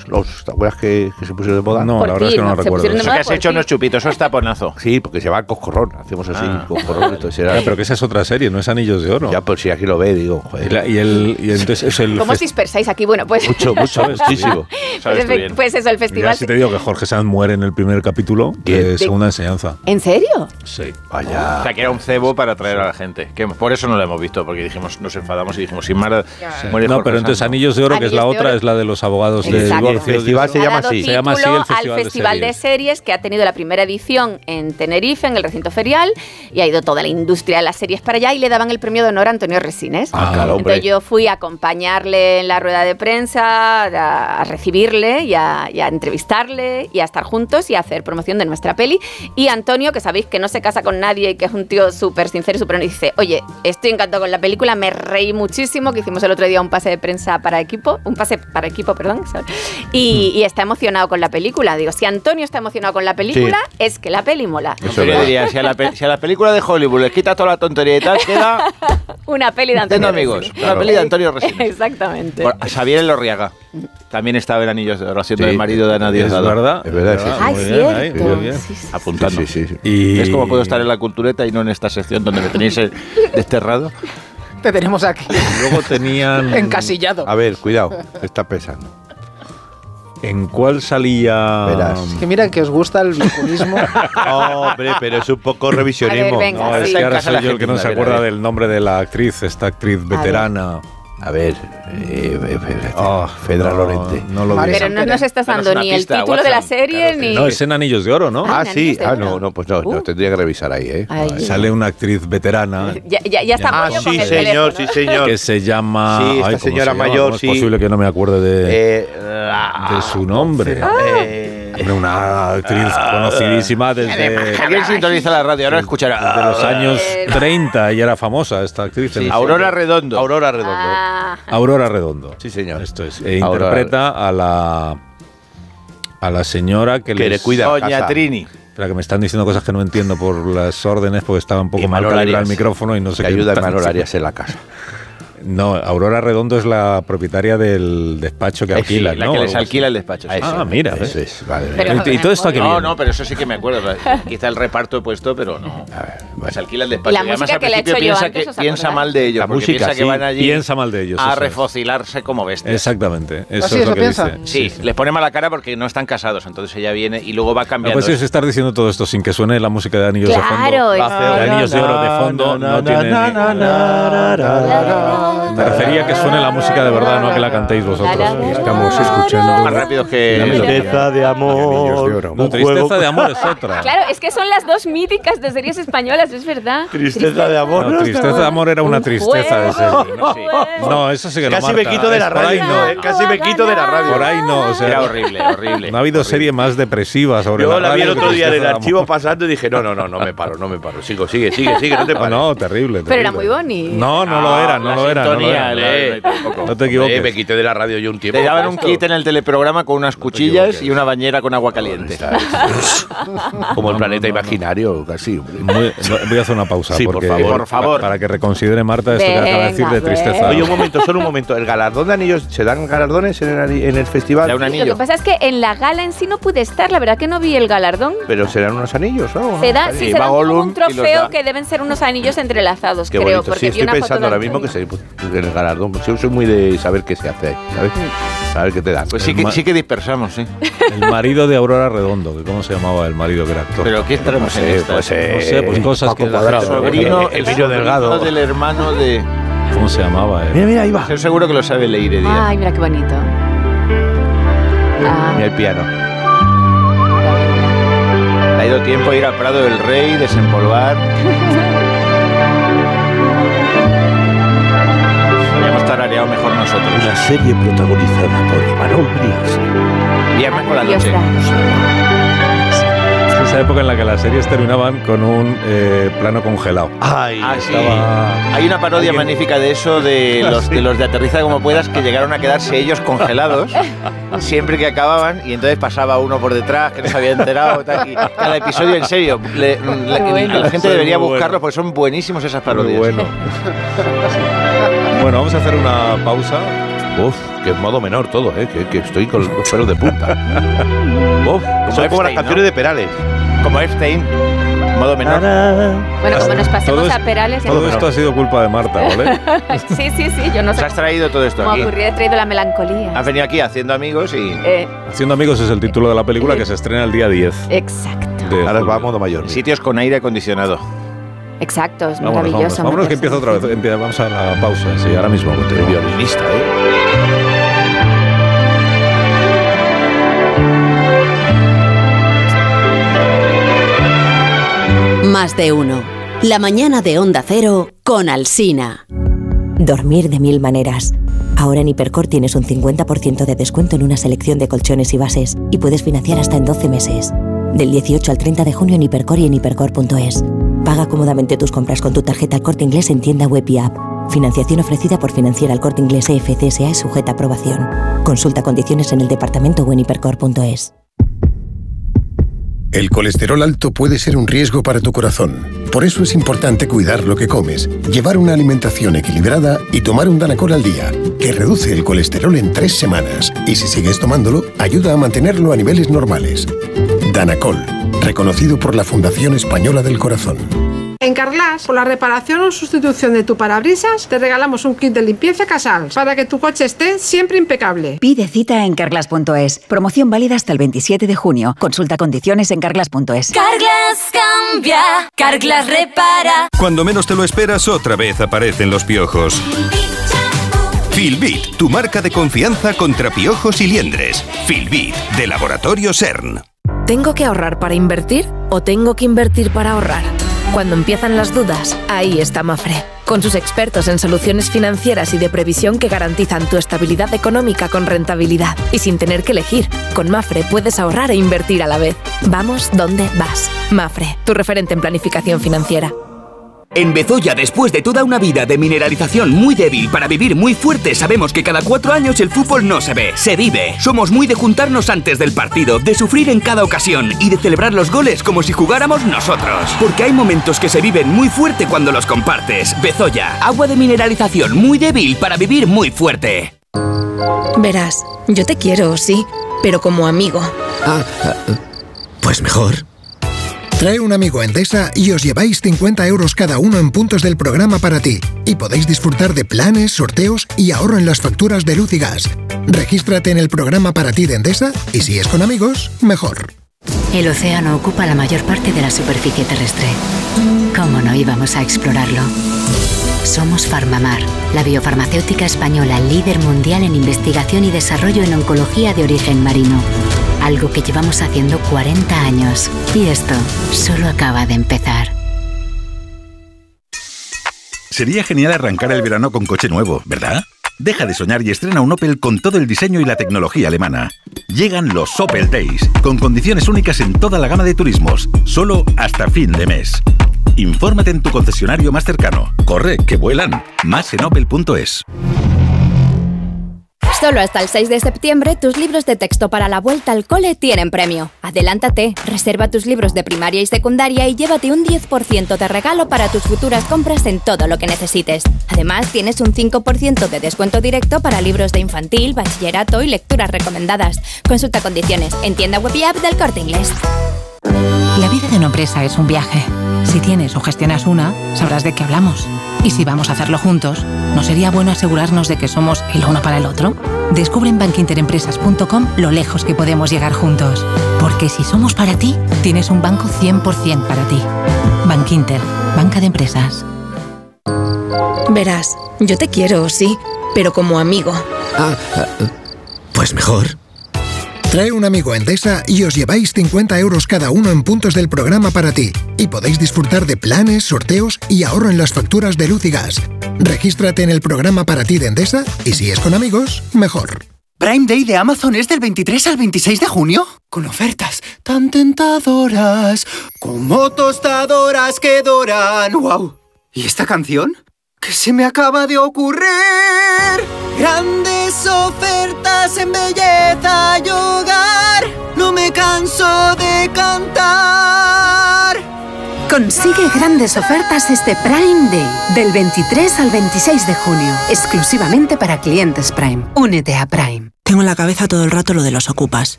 ¿te acuerdas que se pusieron de moda? No, la verdad es que no lo recuerdo. Eso que has hecho unos chupitos, eso es taponazo. Sí, porque se va coscorrón, hacemos así, coscorrón. Entonces era... Pero que esa es otra serie, no es Anillos de Oro. Ya, pues si aquí lo ve, digo, joder. Y entonces es el... ¿Cómo os dispersáis aquí? Bueno, pues... Mucho, muchísimo. Pues eso, el festival... Mira, si te digo que Jorge Sanz muere en el primer capítulo de Segunda Enseñanza. ¿En serio? Sí. Vaya. O sea, que era un cebo para atraer a la gente. Que por eso no lo hemos visto, porque dijimos, nos enfadamos y dijimos, sin más muere No, Jorge pero entonces Sanz. Anillos de Oro, que es la otra, es la de los abogados de divorcio. El festival se llama así. Se llama así el al Festival de Series, que ha tenido la primera edición en Tenerife, en el recinto ferial, y ha ido toda la industria de las series para allá, y le daban el premio de honor a Antonio Resines. Claro, hombre. Entonces yo fui a acompañarle en la rueda de prensa, a recibirle y a entrevistarle y a estar juntos y a hacer promoción de nuestra peli. Y Antonio, que sabéis que no se casa con nadie y que es un tío súper sincero y súper honesto, dice, oye, estoy encantado con la película, me reí muchísimo, que hicimos el otro día un pase para equipo, perdón, ¿sabes? Y está emocionado con la película. Digo, si Antonio está emocionado con la película, es que la peli mola. Eso yo diría, si a la película de Hollywood les quita toda la tontería y tal, queda... una peli de Antonio amigos, Resines. una peli de Antonio Resines. Exactamente. Bueno, Xavier Elorriaga también estaba en Anillos de Oro, haciendo el marido de Ana Diosdado. Es verdad. Ay, Muy cierto. bien, ahí, muy bien. Sí, sí. Apuntando. Sí. Y... ¿Ves cómo puedo estar en la cultureta y no en esta sección donde me tenéis desterrado? Te tenemos aquí. Luego tenían... Encasillado. A ver, cuidado, está pesando. ¿En cuál salía...? Verás. Es que mira que os gusta el bicunismo. Hombre, pero es un poco revisionismo. A ver, venga. No, es Sí. que ahora Casa la soy yo el que no se Argentina, acuerda a ver. del nombre de la actriz, esta actriz veterana. A ver, Fedra Lorente. No lo Vale. vi. Pero no nos estás Danos dando una ni el pista, título de la Watson. serie, Claro, ni... No, es en Anillos de Oro, ¿no? Ah, sí. Anillos de Oro. No, pues no, tendría que revisar ahí, ¿eh? Ay. Sale una actriz veterana Ya está Ah, Pollo con sí, el señor, teléfono. sí, señor. que se llama... Sí, esta ¿cómo señora se llama? mayor, ¿Cómo es sí. posible que no me acuerde de su nombre? Hombre, una actriz conocidísima desde ¿Quién sintoniza la radio? Ahora escuchará. los años 30 y era famosa esta actriz. Sí, Aurora Redondo. Aurora Redondo. Aurora Redondo. Sí, señor. Esto es. Aurora. Interpreta a la señora que le cuida la Doña casa. Trini. Espera, que me están diciendo cosas que no entiendo por las órdenes porque estaba un poco Y mal Manol calibrado el Arias. micrófono y no sé Que qué. ayuda a tan- Manol Arias en la casa. No, Aurora Redondo es la propietaria del despacho que alquila, la ¿no? que les alquila el despacho. sí. Ah, mira. Eso es, vale. Pero- ¿Y todo esto a qué No, viene? no, pero eso sí que me acuerdo. Quizá el reparto he puesto, pero no. A ver, Pues alquila el despacho. Y la además, música al que le he principio hecho yo piensa, antes, que, ¿os piensa acordáis? mal de ellos. La porque música, piensa que sí. van allí Piensa mal de ellos, a eso es. refocilarse como bestias. Exactamente. Eso ¿Ah, sí, es eso lo que piensa? dice. Sí, les pone mala cara porque no están casados. Entonces ella viene y luego va No, cambiando. pues es estar diciendo todo esto sin que suene la música de Anillos de Fondo. Claro, De Anillos de Oro de fondo no tiene... Me refería a que suene la música de verdad, no a que la cantéis vosotros. Estamos más escuchando rápidos que... Tristeza de amor. No, Tristeza de Amor es otra. Claro, es que son las dos míticas de series españolas, es verdad. Tristeza de amor. No, Tristeza de Amor era una tristeza de serie. No, sí. No, eso sí que Casi no me marca. quito de la Por ahí radio. no. Casi me quito de la radio. Por ahí no, o sea, Era horrible, horrible. no ha habido serie más depresiva sobre Yo la vi el radio que otro día en el Tristeza de archivo Amor. pasando y dije, no me paro. Sigue, no te No, pares. no, terrible. Pero era terrible. muy bonito. No, no lo era, no la lo era. No lo sintonía, era. Hombre, No te equivoques. me quité de la radio yo un tiempo. Te daban un Esto. kit en el teleprograma con unas cuchillas equivoques. y una bañera con agua caliente. Como el planeta imaginario, casi. hombre. Voy a hacer una pausa. Sí, por porque, favor. Por favor. Para que reconsidere Marta esto que acaba de decir de Venga, tristeza. Oye, un momento, solo un momento. ¿El galardón de anillos, se dan galardones en el festival? Da un Lo anillo. que pasa es que en la gala en sí no pude estar, la verdad que no vi el galardón. Pero serán unos anillos, ¿no? Se da, sí, Y se va da como Gollum un y los trofeo da. que deben ser unos anillos entrelazados, Qué creo. bonito. Porque Sí, vi estoy una foto pensando de ahora mismo que Antonio. en el galardón. Yo soy muy de saber qué se hace ahí, ¿sabes? Saber qué te dan. Pues sí que dispersamos, sí. El marido de Aurora Redondo, que ¿cómo se llamaba el marido que era actor? Pero ¿qué estaremos en esta? no sé, pues cosas que la Cuadrado. gente- Sobrino, El el Emilio Delgado. sobrino del hermano de... ¿Cómo se llamaba? Mira, ahí va. Estoy seguro que lo sabe Leire Díaz. Ay, mira qué bonito. Ah, Mira el piano. Le ha ido tiempo a ir al Prado del Rey, desempolvar. Habíamos tarareado mejor nosotros. Una serie protagonizada por Imanol Brias. Viernes por la Dios noche. Es esa época en la que las series terminaban con un plano congelado. Ay, Ah, sí. Estaba- Hay una parodia magnífica de eso, de los de Aterriza como puedas, que llegaron a quedarse ellos congelados siempre que acababan, y entonces pasaba uno por detrás que no se había enterado. Tal, y cada episodio, en serio, la gente Son debería muy buscarlos porque son buenísimos esas Muy parodias. bueno. Bueno, vamos a hacer una pausa. Uf, que es modo menor todo, que estoy con los pelos de punta. Uf, son como las canciones de Perales. Como Epstein, modo menor. Bueno, como nos pasemos a Perales... Todo esto ha sido culpa de Marta, ¿vale? sí, yo no sé. ¿Te has traído todo esto aquí? Me ocurrió, he traído la melancolía. Has venido aquí haciendo amigos y... Haciendo amigos es el título de la película que se estrena el día 10. Exacto. Ahora va a modo mayor. Sitios con aire acondicionado. Exacto, es maravilloso. Vámonos que empieza otra vez. Vamos a la pausa, sí, ahora mismo. El violinista, Más de uno. La mañana de Onda Cero con Alsina. Dormir de mil maneras. Ahora en Hipercor tienes un 50% de descuento en una selección de colchones y bases y puedes financiar hasta en 12 meses. Del 18 al 30 de junio en Hipercor y en hipercor.es. Paga cómodamente tus compras con tu tarjeta El Corte Inglés en tienda web y app. Financiación ofrecida por Financiera El Corte Inglés EFCSA y sujeta a aprobación. Consulta condiciones en el departamento o en hipercor.es. El colesterol alto puede ser un riesgo para tu corazón. Por eso es importante cuidar lo que comes, llevar una alimentación equilibrada y tomar un Danacol al día, que reduce el colesterol en 3 semanas. Y si sigues tomándolo, ayuda a mantenerlo a niveles normales. Danacol, reconocido por la Fundación Española del Corazón. En Carglass, por la reparación o sustitución de tu parabrisas, te regalamos un kit de limpieza Casals para que tu coche esté siempre impecable. Pide cita en Carglass.es. Promoción válida hasta el 27 de junio. Consulta condiciones en Carglass.es. Carglass cambia, Carglass repara. Cuando menos te lo esperas, otra vez aparecen los piojos. Filbit, tu marca de confianza contra piojos y liendres. Filbit, de Laboratorio CERN. ¿Tengo que ahorrar para invertir o tengo que invertir para ahorrar? Cuando empiezan las dudas, ahí está Mafre, con sus expertos en soluciones financieras y de previsión que garantizan tu estabilidad económica con rentabilidad y sin tener que elegir. Con Mafre puedes ahorrar e invertir a la vez. Vamos donde vas. Mafre, tu referente en planificación financiera. En Bezoya, después de toda una vida de mineralización muy débil para vivir muy fuerte, sabemos que cada 4 años el fútbol no se ve, se vive. Somos muy de juntarnos antes del partido, de sufrir en cada ocasión y de celebrar los goles como si jugáramos nosotros. Porque hay momentos que se viven muy fuerte cuando los compartes. Bezoya, agua de mineralización muy débil para vivir muy fuerte. Verás, yo te quiero, sí, pero como amigo. Pues mejor. Trae un amigo a Endesa y os lleváis 50 euros cada uno en puntos del programa para ti. Y podéis disfrutar de planes, sorteos y ahorro en las facturas de luz y gas. Regístrate en el programa para ti de Endesa y si es con amigos, mejor. El océano ocupa la mayor parte de la superficie terrestre. ¿Cómo no íbamos a explorarlo? Somos Farmamar, la biofarmacéutica española líder mundial en investigación y desarrollo en oncología de origen marino. Algo que llevamos haciendo 40 años. Y esto solo acaba de empezar. Sería genial arrancar el verano con coche nuevo, ¿verdad? Deja de soñar y estrena un Opel con todo el diseño y la tecnología alemana. Llegan los Opel Days, con condiciones únicas en toda la gama de turismos, solo hasta fin de mes. Infórmate en tu concesionario más cercano. Corre, que vuelan. Más en opel.es. Solo hasta el 6 de septiembre, tus libros de texto para la vuelta al cole tienen premio. Adelántate, reserva tus libros de primaria y secundaria y llévate un 10% de regalo para tus futuras compras en todo lo que necesites. Además, tienes un 5% de descuento directo para libros de infantil, bachillerato y lecturas recomendadas. Consulta condiciones en tienda web y app del Corte Inglés. La vida de una empresa es un viaje. Si tienes o gestionas una, sabrás de qué hablamos. Y si vamos a hacerlo juntos, ¿no sería bueno asegurarnos de que somos el uno para el otro? Descubre en bankinterempresas.com lo lejos que podemos llegar juntos. Porque si somos para ti, tienes un banco 100% para ti. Bankinter, banca de empresas. Verás, yo te quiero, sí, pero como amigo. Pues mejor. Trae un amigo a Endesa y os lleváis 50 euros cada uno en puntos del programa para ti. Y podéis disfrutar de planes, sorteos y ahorro en las facturas de luz y gas. Regístrate en el programa para ti de Endesa y si es con amigos, mejor. Prime Day de Amazon es del 23 al 26 de junio, con ofertas tan tentadoras como tostadoras que doran. ¡Wow! ¿Y esta canción? ¿Qué se me acaba de ocurrir? Grandes ofertas en belleza y hogar. No me canso de cantar. Consigue grandes ofertas este Prime Day, del 23 al 26 de junio, exclusivamente para clientes Prime. Únete a Prime. Tengo en la cabeza todo el rato lo de los ocupas.